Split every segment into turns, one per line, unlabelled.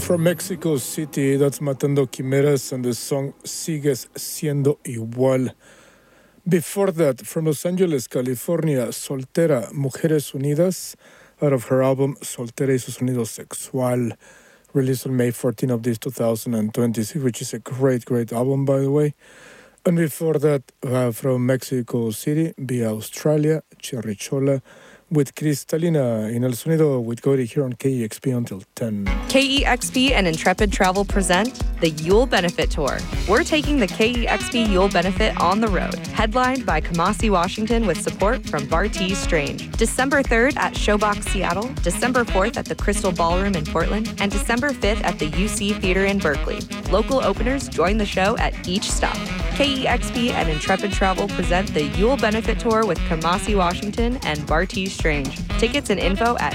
From Mexico City, that's Matando Quimeras and the song Sigues Siendo Igual. Before that, from Los Angeles, California, Soltera, Mujeres Unidas, out of her album Soltera y su sonido sexual, released on May 14 of this 2026, which is a great, great album, by the way. And before that, from Mexico City, via Australia, Cherichola, with Cristalina in El Sonido with Cody here on KEXP until 10.
KEXP and Intrepid Travel present the Yule Benefit Tour. We're taking the KEXP Yule Benefit on the road, headlined by Kamasi Washington with support from Bartees Strange. December 3rd at Showbox Seattle, December 4th at the Crystal Ballroom in Portland, and December 5th at the UC Theater in Berkeley. Local openers join the show at each stop. KEXP and Intrepid Travel present the Yule Benefit Tour with Kamasi Washington and Bartees Strange. Tickets and info at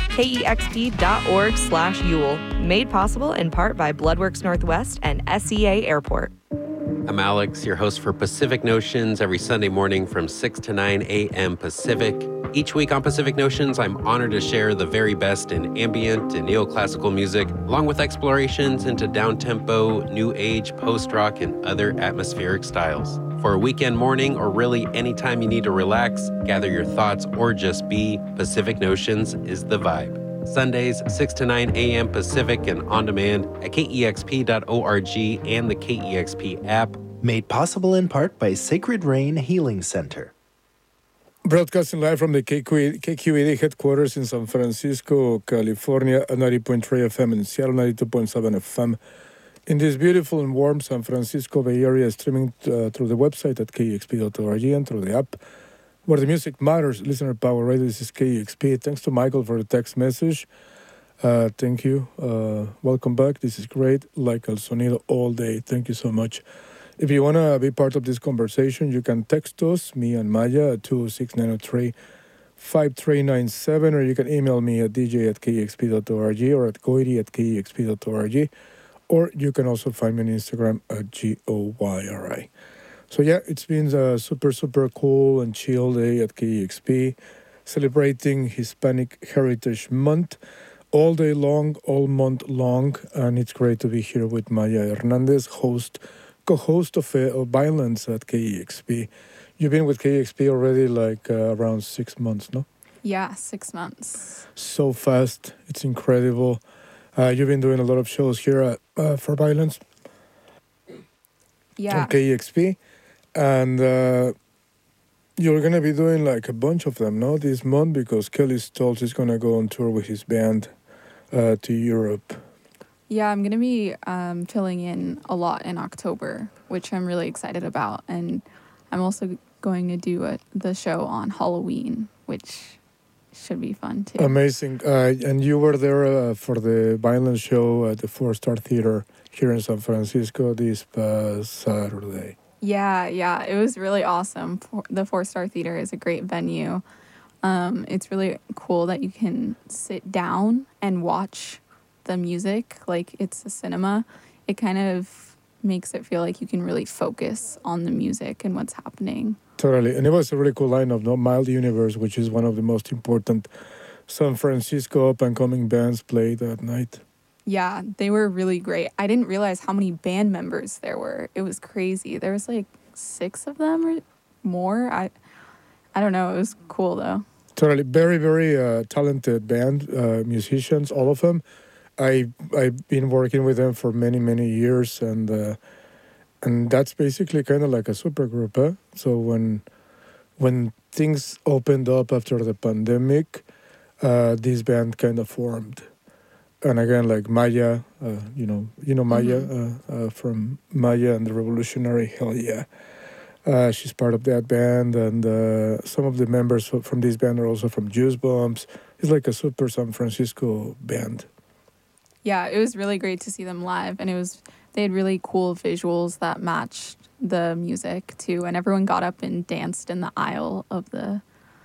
kexp.org/Yule. Made possible in part by Bloodworks Northwest and SEA Airport.
I'm Alex, your host for Pacific Notions, every Sunday morning from 6 to 9 a.m. Pacific. Each week on Pacific Notions, I'm honored to share the very best in ambient and neoclassical music, along with explorations into down-tempo, new age, post-rock, and other atmospheric styles. For a weekend morning, or really anytime you need to relax, gather your thoughts, or just be, Pacific Notions is the vibe. Sundays, 6 to 9 a.m. Pacific and on demand at kexp.org and the KEXP app.
Made possible in part by Sacred Rain Healing Center.
Broadcasting live from the KQED headquarters in San Francisco, California, at 90.3 FM in Seattle, 92.7 FM. In this beautiful and warm San Francisco Bay Area, streaming through the website at kexp.org and through the app. Where the music matters, listener power radio. This is KEXP. Thanks to Michael for the text message. Thank you. Welcome back. This is great. Like El Sonido all day. Thank you so much. If you want to be part of this conversation, you can text us, me and Maya, at 26903-5397, or you can email me at dj@kexp.org or at goiri@kexp.org, or you can also find me on Instagram at GOYRI. So yeah, it's been a super, super cool and chill day at KEXP, celebrating Hispanic Heritage Month all day long, all month long, and it's great to be here with Maya Hernandez, co-host of Violence at KEXP. You've been with KEXP already around 6 months, no?
Yeah, 6 months.
So fast. It's incredible. You've been doing a lot of shows here for Violence.
Yeah.
On KEXP. And you're going to be doing a bunch of them, no, this month, because Kelly Stoltz is going to go on tour with his band to Europe.
Yeah, I'm going to be filling in a lot in October, which I'm really excited about. And I'm also going to do the show on Halloween, which should be fun, too.
Amazing. And you were there for the Violence show at the Four Star Theater here in San Francisco this past Saturday.
Yeah, it was really awesome. The Four Star Theater is a great venue. It's really cool that you can sit down and watch the music like it's a cinema. It kind of makes it feel like you can really focus on the music and what's happening.
Totally. And it was a really cool lineup, no? Mild Universe, which is one of the most important San Francisco up-and-coming bands, played that night.
Yeah, they were really great. I didn't realize how many band members there were. It was crazy. There was 6 of them or more. I don't know. It was cool, though.
Totally. Very, very talented band, musicians, all of them. I've been working with them for many, many years, and that's basically kind of like a super group, huh? So when things opened up after the pandemic, this band kind of formed. And again, like Maya, you know Maya, from Maya and the Revolutionary, hell yeah. She's part of that band, and some of the members from this band are also from Juice Bombs. It's like a super San Francisco band.
Yeah, it was really great to see them live, and they had really cool visuals that matched the music too, and everyone got up and danced in the aisle of the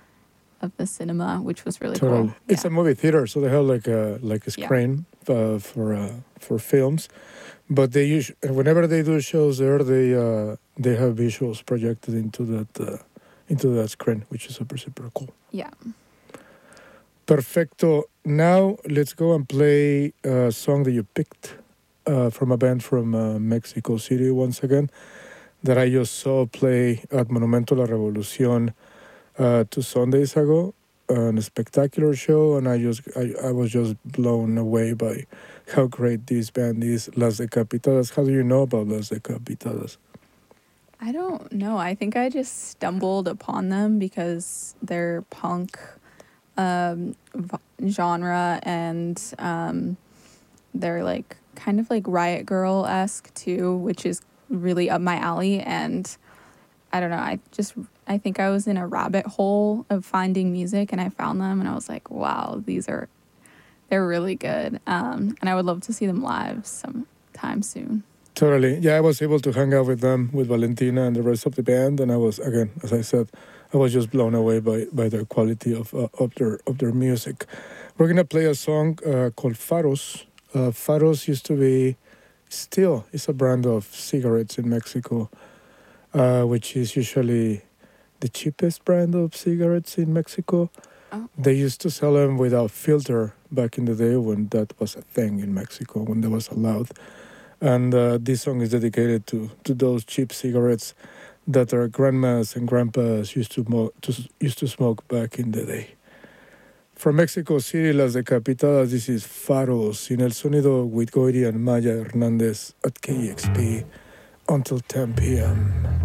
cinema, which was really cool.
It's a movie theater, so they have like a screen for films. But whenever they do shows there, they have visuals projected into that screen, which is super, super cool.
Yeah.
Perfecto. Now let's go and play a song that you picked. from a band from Mexico City once again that I just saw play at Monumento La Revolución 2 Sundays ago, a spectacular show, and I was just blown away by how great this band is, Las Decapitadas. How do you know about Las Decapitadas?
I don't know. I think I just stumbled upon them because they're punk genre, and they're like kind of like Riot Girl-esque too, which is really up my alley. And I don't know, I think I was in a rabbit hole of finding music, and I found them, and I was like, wow, they're really good. And I would love to see them live sometime soon.
Totally. Yeah, I was able to hang out with them, with Valentina and the rest of the band, and I was, again, as I said, I was just blown away by the quality of their music. We're gonna play a song called Faros. Faros used to be, still is a brand of cigarettes in Mexico, which is usually the cheapest brand of cigarettes in Mexico.
Oh.
They used to sell them without filter back in the day when that was a thing in Mexico, when that was allowed. And this song is dedicated to those cheap cigarettes that our grandmas and grandpas used to smoke back in the day. From Mexico City, Las Decapitadas, this is Faros in El Sonido with Goiri and Maya Hernandez at KEXP until 10 p.m.